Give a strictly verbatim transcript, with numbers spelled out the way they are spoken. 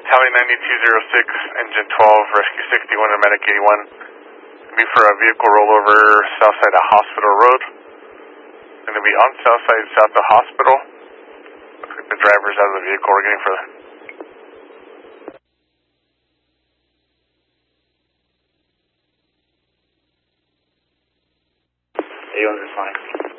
Tally ninety-two oh six, engine twelve, rescue sixty-one, and medic eighty-one. Be for a vehicle rollover south side of Hospital Road. Going to be on south side south of Hospital. Looks like the driver's out of the vehicle. We're getting further. A one is fine.